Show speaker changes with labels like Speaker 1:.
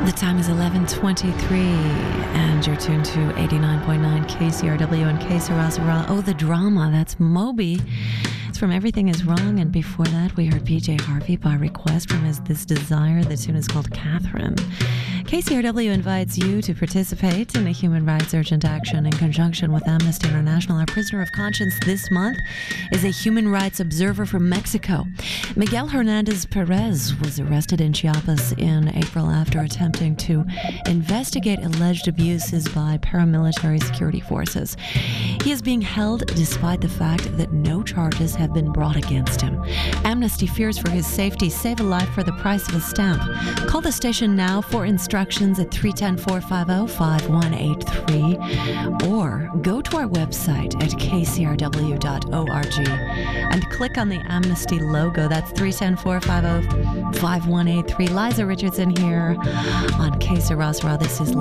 Speaker 1: The time is 11:23, and you're tuned to 89.9 KCRW and Que Sera Sera. Oh, the drama. That's Moby. It's from Everything Is Wrong, and before that, we heard PJ Harvey by request from his This Desire. The tune is called Catherine. KCRW invites you to participate in a human rights urgent action in conjunction with Amnesty International. Our prisoner of conscience this month is a human rights observer from Mexico. Miguel Hernandez Perez was arrested in Chiapas in April after attempting to investigate alleged abuses by paramilitary security forces. He is being held despite the fact that no charges have been brought against him. Amnesty fears for his safety. Save a life for the price of a stamp. Call the station now for instructions at 310-450-5183 or go to our website at kcrw.org and click on the Amnesty logo. That's 310-450-5183. Liza Richardson here on Que Sera Sera. This is